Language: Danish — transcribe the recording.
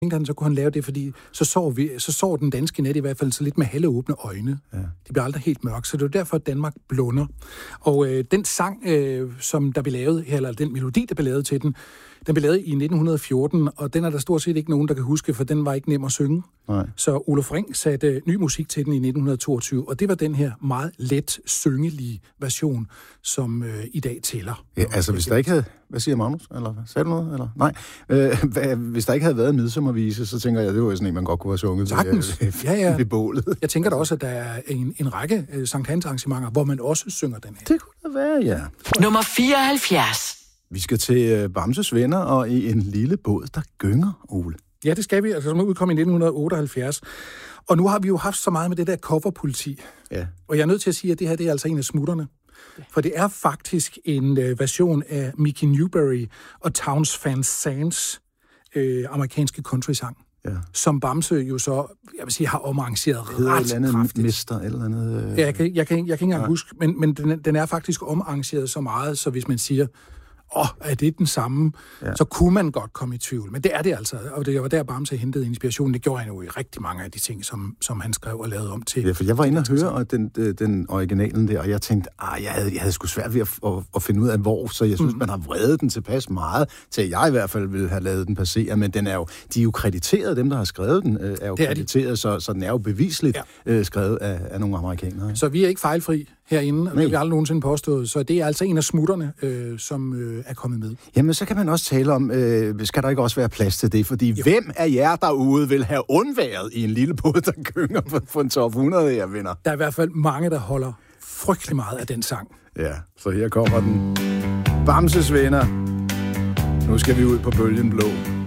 han, så kunne han lave det, fordi så sov den danske nat i hvert fald så lidt med halvåbne øjne. Ja. De bliver aldrig helt mørke, så det er derfor, at Danmark blunder. Og den sang, som der blev lavet, eller den melodi, der blev lavet til den blev lavet i 1914, og den er der stort set ikke nogen, der kan huske, for den var ikke nem at synge. Nej. Så Oluf Ring satte ny musik til den i 1922, og det var den her meget let syngelige version, som i dag tæller. Ja, altså hvis der ikke havde... Hvad siger Magnus? Eller sagde du noget? Eller? Nej. Hvis der ikke havde været en midsommervise, så tænker jeg, at det var sådan en, man godt kunne have sunget ved bålet. Jeg tænker da også, at der er en række Sankt Hans arrangementer, hvor man også synger den her. Det kunne da være, ja. Nummer 74. Vi skal til Bamses Venner og i en lille båd, der gynger, Ole. Ja, det skal vi. Altså, som udkom i 1978. Og nu har vi jo haft så meget med det der coverpoliti. Ja. Og jeg er nødt til at sige, at det her det er altså en af smutterne. For det er faktisk en version af Mickey Newbury og Townes Van Zands amerikanske country-sang. Ja. Som Bamse jo så, jeg vil sige, har omarrangeret ret kraftigt. Mister eller andet. Ja, jeg kan ikke engang huske, men den er faktisk omarrangeret så meget, så hvis man siger, er det den samme, så kunne man godt komme i tvivl. Men det er det altså, og det var der Bamse hentede inspiration. Det gjorde han jo i rigtig mange af de ting, som han skrev og lavede om til. Ja, for jeg var inde og høre den originalen der, og jeg tænkte, jeg havde sgu svært ved at finde ud af hvor, så jeg synes, man har vredet den tilpas meget, til jeg i hvert fald ville have lavet den passere, men den er jo, de er jo krediteret, dem der har skrevet den, er jo krediteret, så den er jo bevisligt skrevet af nogle amerikanere. Ikke? Så vi er ikke fejlfri herinde, og det har vi aldrig nogensinde påstået, så det er altså en af smutterne, som er kommet med. Jamen, så kan man også tale om, skal der ikke også være plads til det? Fordi hvem af jer derude vil have undværet i en lille båd, der gynger på en top 100 her, venner? Der er i hvert fald mange, der holder frygtelig meget af den sang. Ja, så her kommer den. Bamses Venner. Nu skal vi ud på bølgen blå.